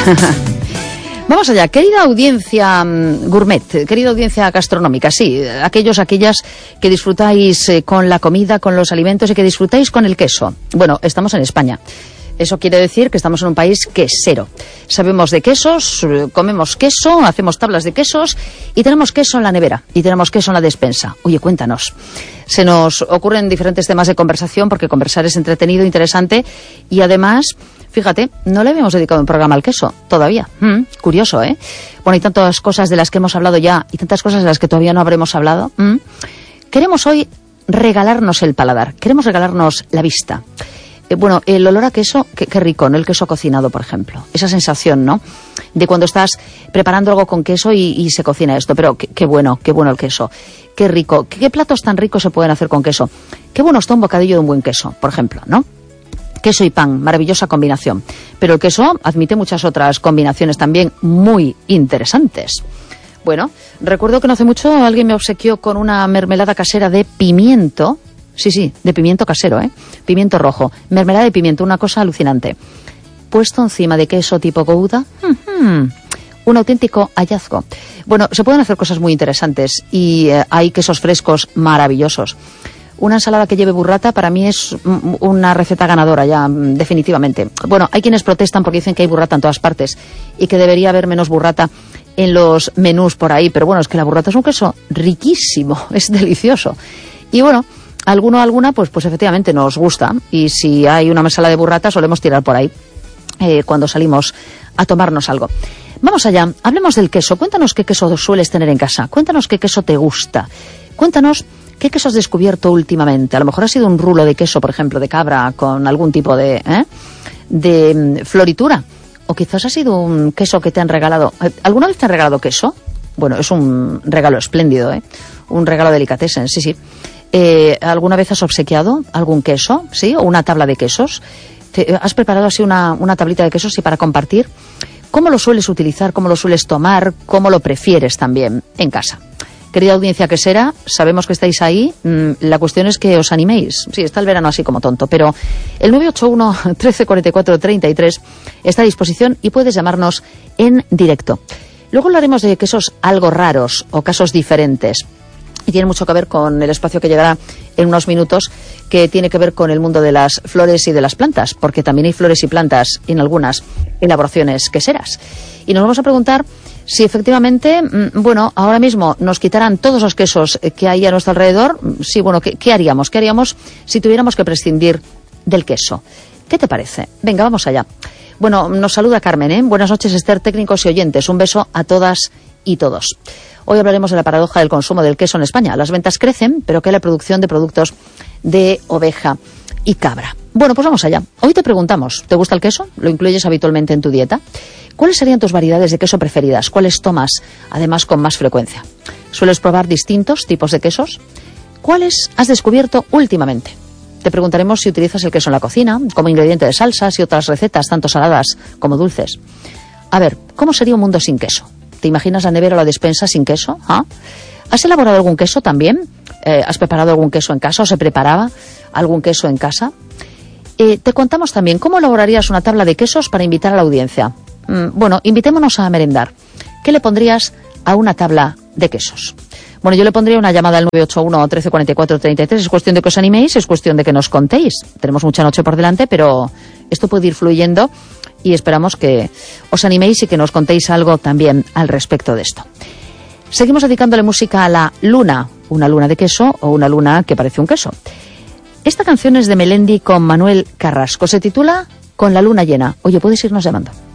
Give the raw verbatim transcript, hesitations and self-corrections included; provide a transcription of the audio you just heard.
Vamos allá, querida audiencia um, gourmet, querida audiencia gastronómica, sí, aquellos, aquellas que disfrutáis eh, con la comida, con los alimentos y que disfrutáis con el queso. Bueno, estamos en España. Eso quiere decir que estamos en un país quesero. Sabemos de quesos, comemos queso, hacemos tablas de quesos y tenemos queso en la nevera y tenemos queso en la despensa. Oye, cuéntanos. Se nos ocurren diferentes temas de conversación porque conversar es entretenido, interesante y además, fíjate, no le habíamos dedicado un programa al queso todavía. Mm, curioso, ¿eh? Bueno, hay tantas cosas de las que hemos hablado ya y tantas cosas de las que todavía no habremos hablado. Mm. Queremos hoy regalarnos el paladar, queremos regalarnos la vista. Eh, bueno, el olor a queso, qué, qué rico, ¿no? El queso cocinado, por ejemplo. Esa sensación, ¿no? De cuando estás preparando algo con queso y, y se cocina esto. Pero qué, qué bueno, qué bueno el queso. Qué rico. ¿Qué, qué platos tan ricos se pueden hacer con queso? Qué bueno está un bocadillo de un buen queso, por ejemplo, ¿no? Queso y pan, maravillosa combinación. Pero el queso admite muchas otras combinaciones también muy interesantes. Bueno, recuerdo que no hace mucho alguien me obsequió con una mermelada casera de pimiento. Sí, sí, de pimiento casero, ¿eh? Pimiento rojo. Mermelada de pimiento, una cosa alucinante. Puesto encima de queso tipo Gouda, uh-huh, un auténtico hallazgo. Bueno, se pueden hacer cosas muy interesantes y eh, hay quesos frescos maravillosos. Una ensalada que lleve burrata para mí es una receta ganadora ya, definitivamente. Bueno, hay quienes protestan porque dicen que hay burrata en todas partes y que debería haber menos burrata en los menús por ahí. Pero bueno, es que la burrata es un queso riquísimo, es delicioso. Y bueno, alguno o alguna, pues, pues efectivamente nos gusta. Y si hay una ensalada de burrata, solemos tirar por ahí eh, cuando salimos a tomarnos algo. Vamos allá, hablemos del queso. Cuéntanos qué queso sueles tener en casa. Cuéntanos qué queso te gusta. Cuéntanos qué queso has descubierto últimamente. A lo mejor ha sido un rulo de queso, por ejemplo, de cabra, con algún tipo de, ¿eh? de floritura. O quizás ha sido un queso que te han regalado. ¿Alguna vez te han regalado queso? Bueno, es un regalo espléndido, ¿eh? Un regalo delicatessen, sí, sí. Eh, ¿Alguna vez has obsequiado algún queso, sí, o una tabla de quesos? ¿Te, ¿Has preparado así una, una tablita de quesos y para compartir? ¿Cómo lo sueles utilizar? ¿Cómo lo sueles tomar? ¿Cómo lo prefieres también en casa? Querida audiencia quesera, sabemos que estáis ahí. Mm, la cuestión es que os animéis. Sí, está el verano así como tonto, pero el nueve ocho uno, trece cuarenta y cuatro, treinta y tres está a disposición y puedes llamarnos en directo. Luego hablaremos de quesos algo raros o casos diferentes. Y tiene mucho que ver con el espacio que llegará en unos minutos, que tiene que ver con el mundo de las flores y de las plantas, porque también hay flores y plantas en algunas elaboraciones queseras. Y nos vamos a preguntar si efectivamente, bueno, ahora mismo nos quitaran todos los quesos que hay a nuestro alrededor. Sí, bueno, ¿qué, qué haríamos? ¿Qué haríamos si tuviéramos que prescindir del queso? ¿Qué te parece? Venga, vamos allá. Bueno, nos saluda Carmen, ¿eh? Buenas noches, Esther, técnicos y oyentes. Un beso a todas y todos. Hoy hablaremos de la paradoja del consumo del queso en España. Las ventas crecen, pero que la producción de productos de oveja y cabra. Bueno, pues vamos allá. Hoy te preguntamos, ¿te gusta el queso? ¿Lo incluyes habitualmente en tu dieta? ¿Cuáles serían tus variedades de queso preferidas? ¿Cuáles tomas, además, con más frecuencia? ¿Sueles probar distintos tipos de quesos? ¿Cuáles has descubierto últimamente? Te preguntaremos si utilizas el queso en la cocina, como ingrediente de salsas y otras recetas, tanto saladas como dulces. A ver, ¿cómo sería un mundo sin queso? ¿Te imaginas la nevera o la despensa sin queso? ¿Ah? ¿Has elaborado algún queso también? Eh, ¿Has preparado algún queso en casa o se preparaba algún queso en casa? Eh, te contamos también cómo elaborarías una tabla de quesos para invitar a la audiencia. Mm, bueno, invitémonos a merendar. ¿Qué le pondrías a una tabla de quesos? Bueno, yo le pondría una llamada al nueve ocho uno, trece cuarenta y cuatro, treinta y tres. Es cuestión de que os animéis, es cuestión de que nos contéis. Tenemos mucha noche por delante, pero esto puede ir fluyendo y esperamos que os animéis y que nos contéis algo también al respecto de esto. Seguimos dedicándole música a la luna, una luna de queso o una luna que parece un queso. Esta canción es de Melendi con Manuel Carrasco, se titula Con la luna llena. Oye, puedes irnos llamando.